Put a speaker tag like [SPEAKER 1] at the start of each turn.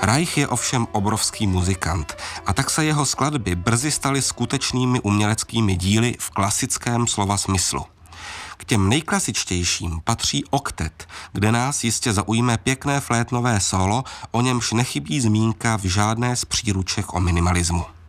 [SPEAKER 1] Reich je ovšem obrovský muzikant a tak se jeho skladby brzy staly skutečnými uměleckými díly v klasickém slova smyslu. K těm nejklasičtějším patří oktet, kde nás jistě zaujme pěkné flétnové solo, o němž nechybí zmínka v žádné z příruček o minimalismu.